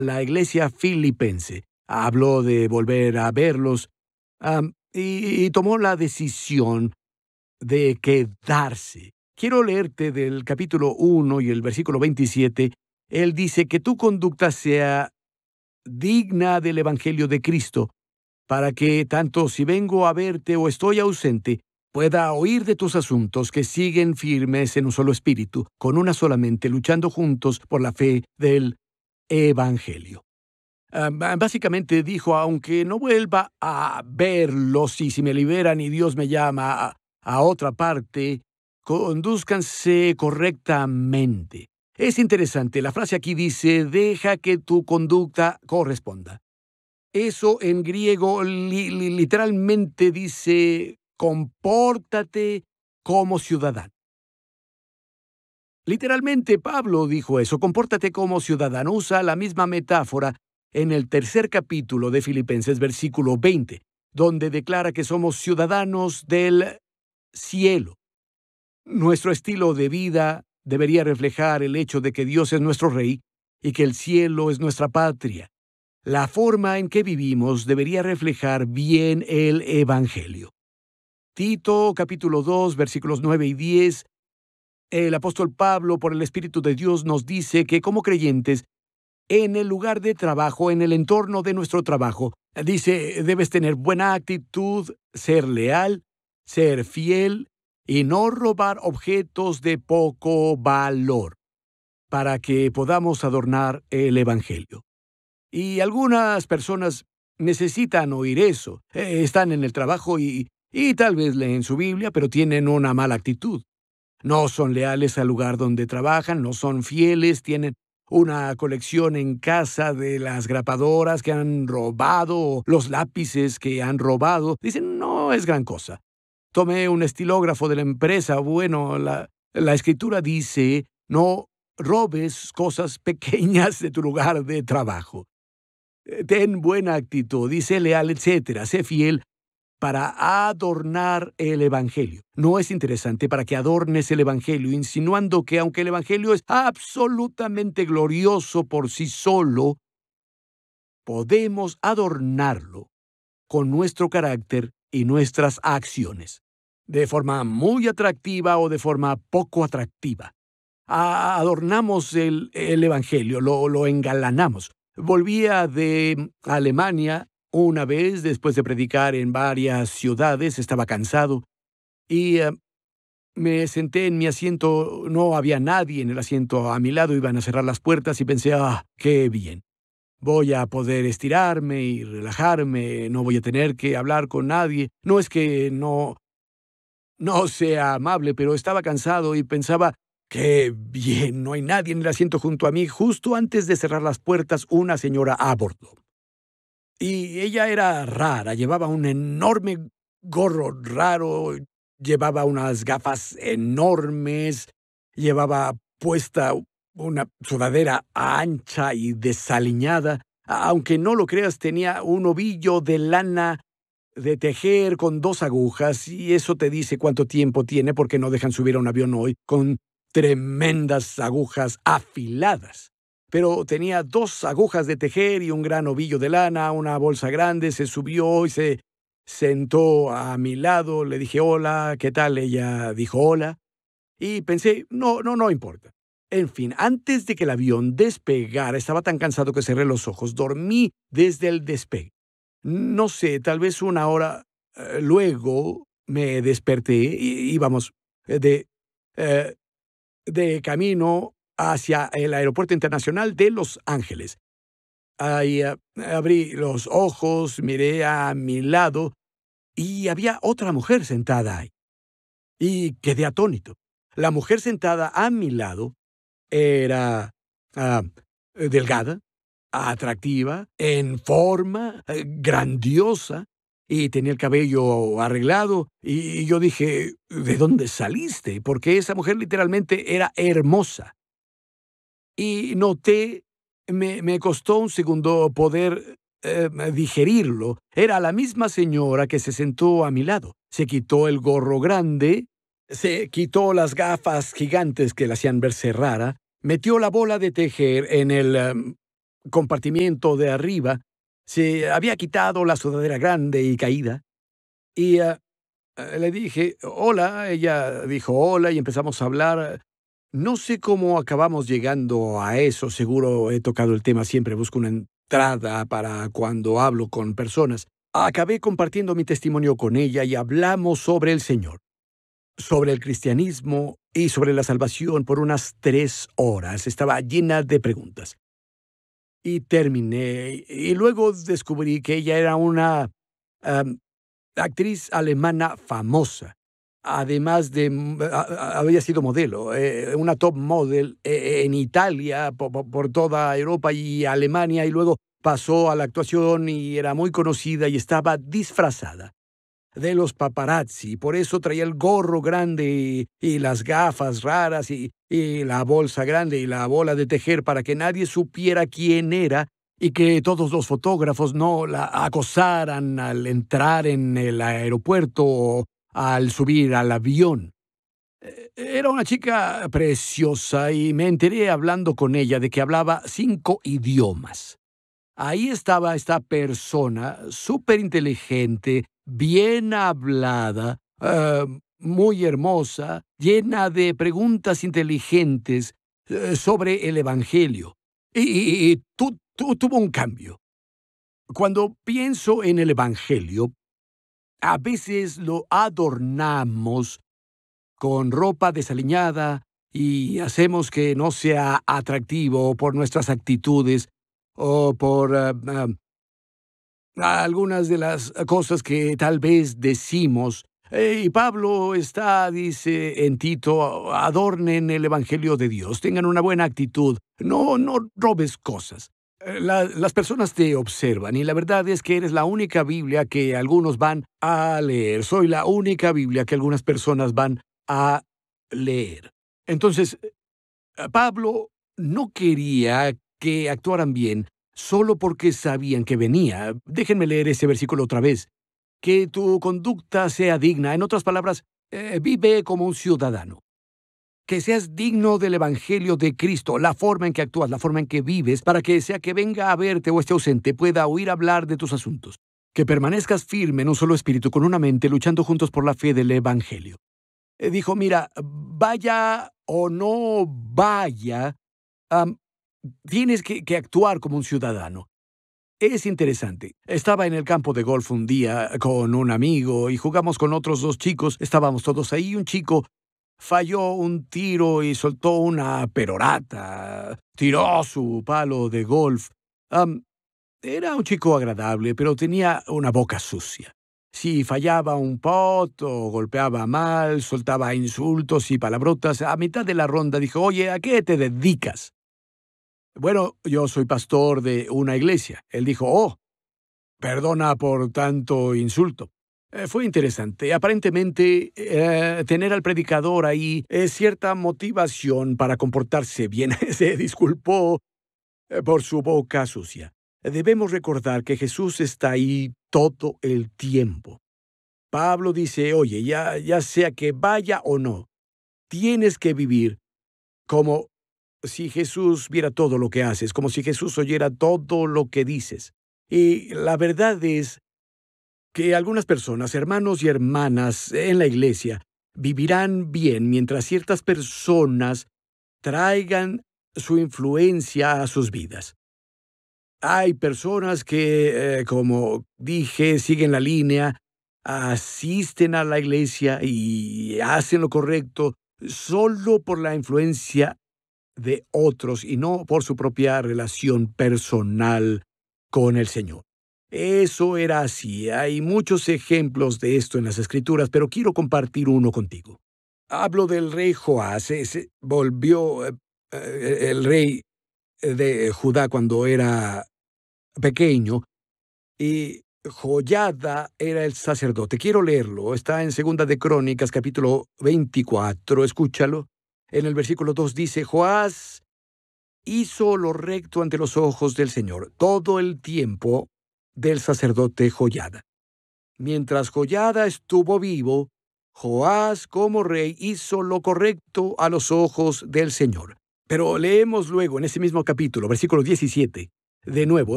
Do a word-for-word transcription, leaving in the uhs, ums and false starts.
la iglesia filipense. Habló de volver a verlos um, y, y tomó la decisión de quedarse. Quiero leerte del capítulo uno y el versículo veintisiete. Él dice que tu conducta sea digna del Evangelio de Cristo, para que, tanto si vengo a verte o estoy ausente, pueda oír de tus asuntos que siguen firmes en un solo espíritu, con una sola mente, luchando juntos por la fe del Evangelio. Ah, ba- básicamente dijo, aunque no vuelva a verlos y si me liberan y Dios me llama a, a otra parte, condúzcanse correctamente. Es interesante, la frase aquí dice, deja que tu conducta corresponda. Eso en griego li- li- literalmente dice, compórtate como ciudadano. Literalmente Pablo dijo eso, compórtate como ciudadano. Usa la misma metáfora en el tercer capítulo de Filipenses, versículo veinte, donde declara que somos ciudadanos del cielo. Nuestro estilo de vida debería reflejar el hecho de que Dios es nuestro Rey y que el cielo es nuestra patria. La forma en que vivimos debería reflejar bien el Evangelio. Tito, capítulo dos, versículos nueve y diez, el apóstol Pablo, por el Espíritu de Dios, nos dice que como creyentes, en el lugar de trabajo, en el entorno de nuestro trabajo, dice, debes tener buena actitud, ser leal, ser fiel y no robar objetos de poco valor, para que podamos adornar el Evangelio. Y algunas personas necesitan oír eso. Eh, están en el trabajo y, y tal vez leen su Biblia, pero tienen una mala actitud. No son leales al lugar donde trabajan, no son fieles, tienen una colección en casa de las grapadoras que han robado, o los lápices que han robado. Dicen, no es gran cosa. Tomé un estilógrafo de la empresa. Bueno, la, la escritura dice, no robes cosas pequeñas de tu lugar de trabajo. Eh, Ten buena actitud, dice leal, etcétera. Sé fiel para adornar el Evangelio. ¿No es interesante para que adornes el Evangelio, insinuando que aunque el Evangelio es absolutamente glorioso por sí solo, podemos adornarlo con nuestro carácter y nuestras acciones, de forma muy atractiva o de forma poco atractiva? A- Adornamos el, el Evangelio, lo, lo engalanamos. Volvía de Alemania una vez después de predicar en varias ciudades, estaba cansado y eh, me senté en mi asiento, no había nadie en el asiento a mi lado, iban a cerrar las puertas y pensé, ah, qué bien. Voy a poder estirarme y relajarme, no voy a tener que hablar con nadie. No es que no, no sea amable, pero estaba cansado y pensaba, qué bien, no hay nadie en el asiento junto a mí. Justo antes de cerrar las puertas, una señora abordó. Y ella era rara, llevaba un enorme gorro raro, llevaba unas gafas enormes, llevaba puesta una sudadera ancha y desaliñada. A- Aunque no lo creas, tenía un ovillo de lana de tejer con dos agujas, y eso te dice cuánto tiempo tiene porque no dejan subir a un avión hoy con tremendas agujas afiladas. Pero tenía dos agujas de tejer y un gran ovillo de lana, una bolsa grande. Se subió y se sentó a mi lado. Le dije, hola, ¿qué tal? Ella dijo, hola. Y pensé, no, no, no importa. En fin, antes de que el avión despegara, estaba tan cansado que cerré los ojos. Dormí desde el despegue. No sé, tal vez una hora eh, luego me desperté y íbamos eh, de, eh, de camino hacia el Aeropuerto Internacional de Los Ángeles. Ahí eh, abrí los ojos, miré a mi lado y había otra mujer sentada ahí. Y quedé atónito. La mujer sentada a mi lado era ah, delgada, atractiva, en forma, eh, grandiosa, y tenía el cabello arreglado. Y yo dije, ¿de dónde saliste? Porque esa mujer literalmente era hermosa. Y noté, me, me costó un segundo poder eh, digerirlo. Era la misma señora que se sentó a mi lado. Se quitó el gorro grande, se quitó las gafas gigantes que la hacían verse rara, metió la bola de tejer en el em, compartimiento de arriba, se había quitado la sudadera grande y caída, y ah, eh, le dije, hola, ella dijo hola y empezamos a hablar. No sé cómo acabamos llegando a eso, seguro he tocado el tema, siempre busco una entrada para cuando hablo con personas. Acabé compartiendo mi testimonio con ella y hablamos sobre el Señor, sobre el cristianismo y sobre la salvación por unas tres horas. Estaba llena de preguntas. Y terminé, y luego descubrí que ella era una am, actriz alemana famosa. Además de, mm, a- a- había sido modelo, eh, una top model eh, en Italia, po- po- por toda Europa y Alemania, y luego pasó a la actuación y era muy conocida y estaba disfrazada de los paparazzi. Por eso traía el gorro grande y, y las gafas raras y, y la bolsa grande y la bola de tejer para que nadie supiera quién era y que todos los fotógrafos no la acosaran al entrar en el aeropuerto o al subir al avión. Eh, Era una chica preciosa y me enteré hablando con ella de que hablaba cinco idiomas. Ahí estaba esta persona súper inteligente, bien hablada, eh, muy hermosa, llena de preguntas inteligentes eh, sobre el Evangelio. Y, y- y tu- tu- tuvo un cambio. Cuando pienso en el Evangelio, a veces lo adornamos con ropa desaliñada y hacemos que no sea atractivo por nuestras actitudes o por ah, ah, algunas de las cosas que tal vez decimos. Eh, y Pablo está, dice en Tito, adornen el Evangelio de Dios, tengan una buena actitud, no, no robes cosas. Eh, la- las personas te observan y la verdad es que eres la única Biblia que algunos van a leer. Soy la única Biblia que algunas personas van a leer. Entonces, eh, Pablo no quería que actuaran bien solo porque sabían que venía. Déjenme leer ese versículo otra vez. Que tu conducta sea digna. En otras palabras, eh, vive como un ciudadano. Que seas digno del Evangelio de Cristo, la forma en que actúas, la forma en que vives, para que sea que venga a verte o esté ausente, pueda oír hablar de tus asuntos. Que permanezcas firme en un solo espíritu, con una mente, luchando juntos por la fe del Evangelio. Eh, dijo, mira, vaya o no vaya, am, tienes que, que actuar como un ciudadano. Es interesante. Estaba en el campo de golf un día con un amigo y jugamos con otros dos chicos. Estábamos todos ahí. Un chico falló un tiro y soltó una perorata. Tiró su palo de golf. Am, Era un chico agradable, pero tenía una boca sucia. Si fallaba un pot o golpeaba mal, soltaba insultos y palabrotas. A mitad de la ronda dijo, oye, ¿a qué te dedicas? Bueno, yo soy pastor de una iglesia. Él dijo, oh, perdona por tanto insulto. Eh, fue interesante. Aparentemente, eh, tener al predicador ahí es cierta motivación para comportarse bien. Se disculpó eh, por su boca sucia. Debemos recordar que Jesús está ahí todo el tiempo. Pablo dice, oye, ya, ya sea que vaya o no, tienes que vivir como si Jesús viera todo lo que haces, como si Jesús oyera todo lo que dices. Y la verdad es que algunas personas, hermanos y hermanas en la iglesia, vivirán bien mientras ciertas personas traigan su influencia a sus vidas. Hay personas que, eh, como dije, siguen la línea, asisten a la iglesia y hacen lo correcto solo por la influencia de otros y no por su propia relación personal con el Señor. Eso era así. Hay muchos ejemplos de esto en las Escrituras, pero quiero compartir uno contigo. Hablo del rey Joás. eh, Se volvió eh, eh, el rey de Judá cuando era pequeño y Joyada era el sacerdote. Quiero leerlo. Está en Segunda de Crónicas, capítulo veinticuatro. Escúchalo. En el versículo dos dice, Joás hizo lo recto ante los ojos del Señor todo el tiempo del sacerdote Joyada. Mientras Joyada estuvo vivo, Joás como rey hizo lo correcto a los ojos del Señor. Pero leemos luego en ese mismo capítulo, versículo diecisiete. De nuevo,